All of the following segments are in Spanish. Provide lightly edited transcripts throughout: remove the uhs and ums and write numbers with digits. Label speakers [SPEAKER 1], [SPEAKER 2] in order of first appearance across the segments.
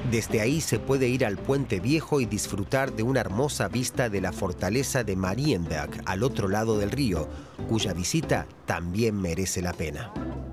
[SPEAKER 1] Desde ahí se puede ir al Puente Viejo y disfrutar de una hermosa vista de la fortaleza de Marienberg al otro lado del río, cuya visita también merece la pena.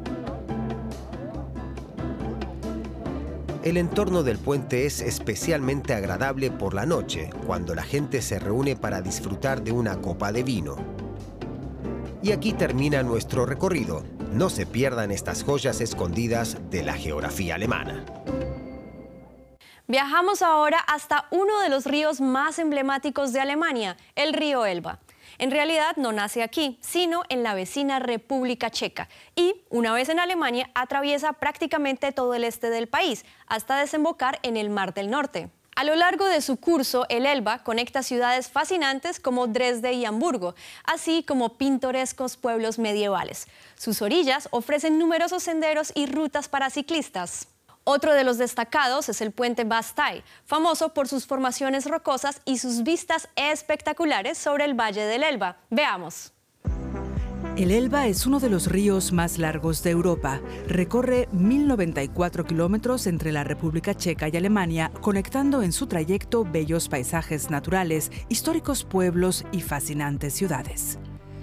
[SPEAKER 1] El entorno del puente es especialmente agradable por la noche, cuando la gente se reúne para disfrutar de una copa de vino. Y aquí termina nuestro recorrido. No se pierdan estas joyas escondidas de la geografía alemana.
[SPEAKER 2] Viajamos ahora hasta uno de los ríos más emblemáticos de Alemania, el río Elba. En realidad no nace aquí, sino en la vecina República Checa y, una vez en Alemania, atraviesa prácticamente todo el este del país, hasta desembocar en el Mar del Norte. A lo largo de su curso, el Elba conecta ciudades fascinantes como Dresde y Hamburgo, así como pintorescos pueblos medievales. Sus orillas ofrecen numerosos senderos y rutas para ciclistas. Otro de los destacados es el puente Bastei, famoso por sus formaciones rocosas y sus vistas espectaculares sobre el valle del Elba. Veamos.
[SPEAKER 3] El Elba es uno de los ríos más largos de Europa. Recorre 1.094 kilómetros entre la República Checa y Alemania, conectando en su trayecto bellos paisajes naturales, históricos pueblos y fascinantes ciudades.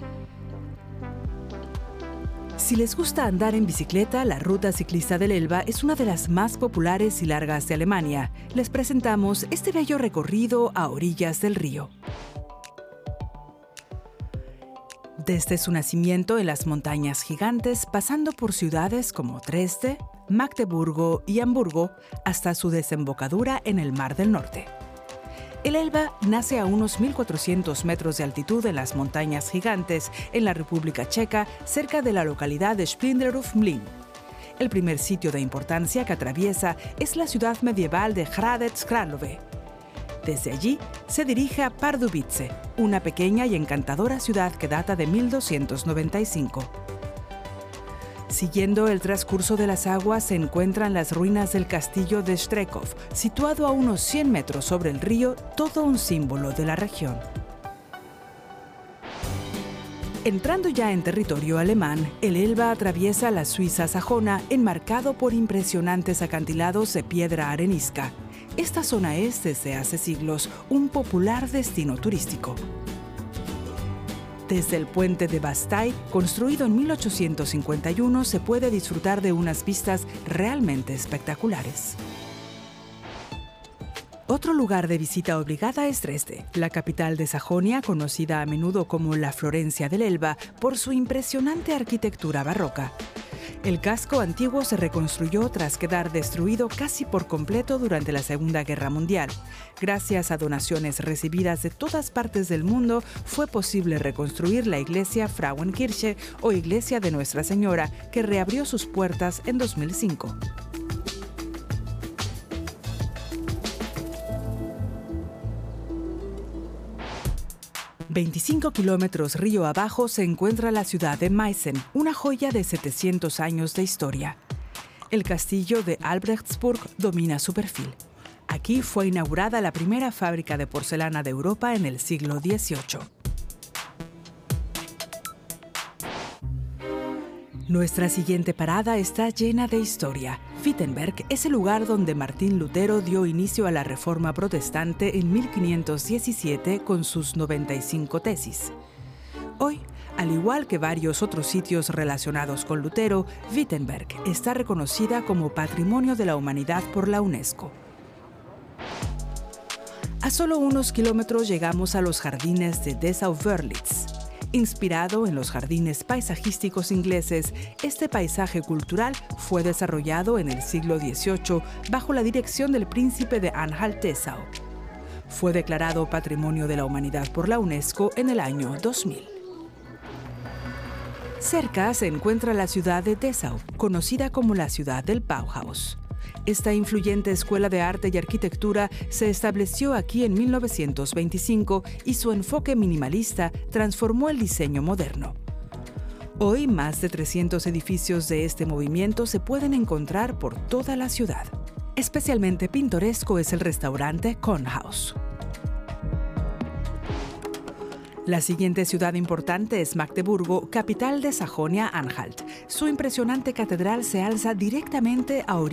[SPEAKER 3] Si les gusta andar en bicicleta, la ruta ciclista del Elba es una de las más populares y largas de Alemania. Les presentamos este bello recorrido a orillas del río. Desde su nacimiento en las montañas gigantes, pasando por ciudades como Dresde, Magdeburgo y Hamburgo, hasta su desembocadura en el Mar del Norte. El Elba nace a unos 1.400 metros de altitud en las montañas gigantes, en la República Checa, cerca de la localidad de Spindleruf-Mlyn. El primer sitio de importancia que atraviesa es la ciudad medieval de Hradec Králové. Desde allí se dirige a Pardubice, una pequeña y encantadora ciudad que data de 1295. Siguiendo el transcurso de las aguas se encuentran las ruinas del castillo de Strekov, situado a unos 100 metros sobre el río, todo un símbolo de la región. Entrando ya en territorio alemán, el Elba atraviesa la Suiza sajona, enmarcado por impresionantes acantilados de piedra arenisca. Esta zona es, desde hace siglos, un popular destino turístico. Desde el puente de Bastei, construido en 1851, se puede disfrutar de unas vistas realmente espectaculares. Otro lugar de visita obligada es Dresde, la capital de Sajonia, conocida a menudo como la Florencia del Elba por su impresionante arquitectura barroca. El casco antiguo se reconstruyó tras quedar destruido casi por completo durante la Segunda Guerra Mundial. Gracias a donaciones recibidas de todas partes del mundo, fue posible reconstruir la iglesia Frauenkirche o Iglesia de Nuestra Señora, que reabrió sus puertas en 2005. «25 kilómetros río abajo se encuentra la ciudad de Meißen, una joya de 700 años de historia. El castillo de Albrechtsburg domina su perfil. Aquí fue inaugurada la primera fábrica de porcelana de Europa en el siglo XVIII. Nuestra siguiente parada está llena de historia. Wittenberg es el lugar donde Martín Lutero dio inicio a la Reforma Protestante en 1517 con sus 95 tesis. Hoy, al igual que varios otros sitios relacionados con Lutero, Wittenberg está reconocida como Patrimonio de la Humanidad por la UNESCO. A solo unos kilómetros llegamos a los jardines de Dessau-Wörlitz. Inspirado en los jardines paisajísticos ingleses, este paisaje cultural fue desarrollado en el siglo XVIII bajo la dirección del príncipe de Anhalt-Dessau. Fue declarado Patrimonio de la Humanidad por la UNESCO en el año 2000. Cerca se encuentra la ciudad de Dessau, conocida como la ciudad del Bauhaus. Esta influyente escuela de arte y arquitectura se estableció aquí en 1925 y su enfoque minimalista transformó el diseño moderno. Hoy, más de 300 edificios de este movimiento se pueden encontrar por toda la ciudad. Especialmente pintoresco es el restaurante Kornhaus. La siguiente ciudad importante es Magdeburgo, capital de Sajonia-Anhalt. Su impresionante catedral se alza directamente a orillas